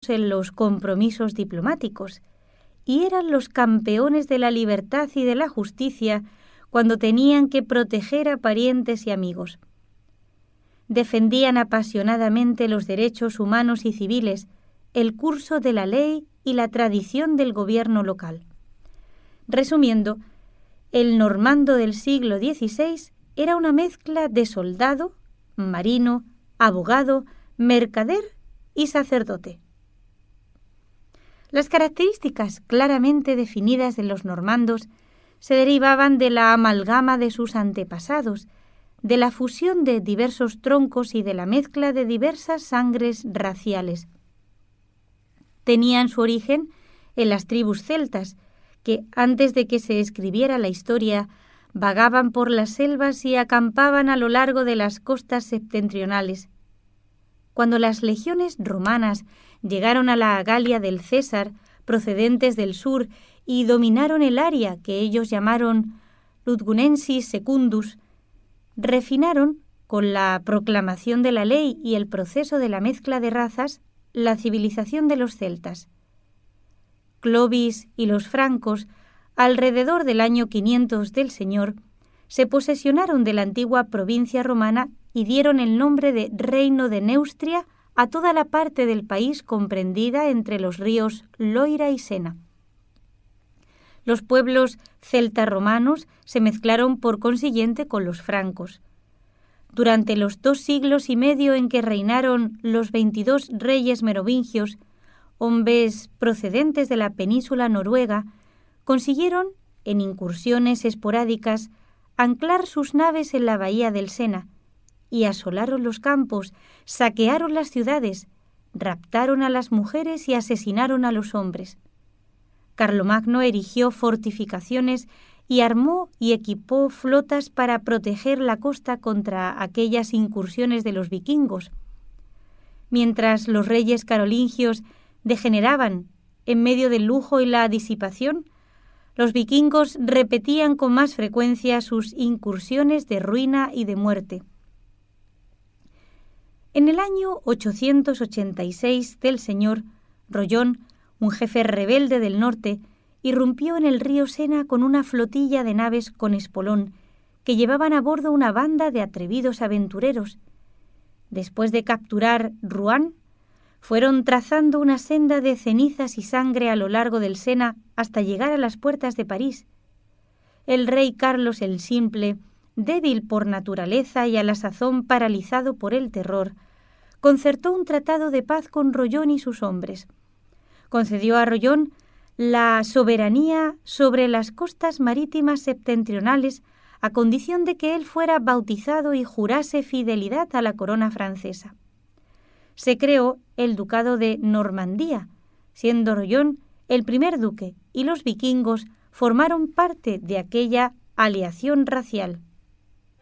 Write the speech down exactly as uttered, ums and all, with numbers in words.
expertos en los compromisos diplomáticos y eran los campeones de la libertad y de la justicia cuando tenían que proteger a parientes y amigos. Defendían apasionadamente los derechos humanos y civiles, el curso de la ley y la tradición del gobierno local. Resumiendo, el normando del siglo dieciséis era una mezcla de soldado, marino, abogado, mercader y sacerdote. Las características claramente definidas de los normandos se derivaban de la amalgama de sus antepasados, de la fusión de diversos troncos y de la mezcla de diversas sangres raciales. Tenían su origen en las tribus celtas, que antes de que se escribiera la historia vagaban por las selvas y acampaban a lo largo de las costas septentrionales. Cuando las legiones romanas llegaron a la Galia del César, procedentes del sur, y dominaron el área que ellos llamaron Ludgunensis Secundus, refinaron, con la proclamación de la ley y el proceso de la mezcla de razas, la civilización de los celtas. Clovis y los francos, alrededor del año quinientos del Señor, se posesionaron de la antigua provincia romana y dieron el nombre de Reino de Neustria a toda la parte del país comprendida entre los ríos Loira y Sena. Los pueblos celta-romanos se mezclaron por consiguiente con los francos. Durante los dos siglos y medio en que reinaron los veintidós reyes merovingios, hombres procedentes de la península noruega, consiguieron, en incursiones esporádicas, anclar sus naves en la bahía del Sena, y asolaron los campos, saquearon las ciudades, raptaron a las mujeres y asesinaron a los hombres. Carlomagno erigió fortificaciones y armó y equipó flotas para proteger la costa contra aquellas incursiones de los vikingos. Mientras los reyes carolingios degeneraban en medio del lujo y la disipación, los vikingos repetían con más frecuencia sus incursiones de ruina y de muerte. En el año ochocientos ochenta y seis del Señor, Rollón, un jefe rebelde del norte, irrumpió en el río Sena con una flotilla de naves con espolón que llevaban a bordo una banda de atrevidos aventureros. Después de capturar Rouen, fueron trazando una senda de cenizas y sangre a lo largo del Sena hasta llegar a las puertas de París. El rey Carlos el Simple, débil por naturaleza y a la sazón paralizado por el terror, concertó un tratado de paz con Rollón y sus hombres. Concedió a Rollón la soberanía sobre las costas marítimas septentrionales a condición de que él fuera bautizado y jurase fidelidad a la corona francesa. Se creó el ducado de Normandía, siendo Rollón el primer duque y los vikingos formaron parte de aquella aleación racial.